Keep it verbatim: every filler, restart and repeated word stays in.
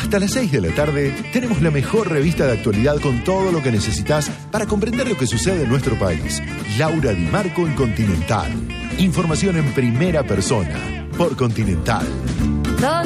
Hasta las seis de la tarde tenemos la mejor revista de actualidad con todo lo que necesitas para comprender lo que sucede en nuestro país. Laura Di Marco en Continental. Información en primera persona por Continental.